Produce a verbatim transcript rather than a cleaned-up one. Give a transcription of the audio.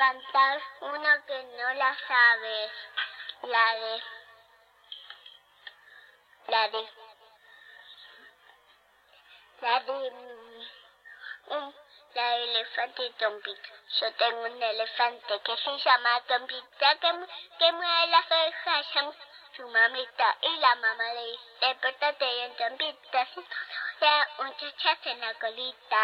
cantar una que no la sabes. La de... La de... La de... Un, la de elefante y Tompita. Yo tengo un elefante que se llama Tompita, que, que mueve las orejas a su mamita. Y la mamá le dice, despertate bien, Tompita. Si no, un chachazo en la colita.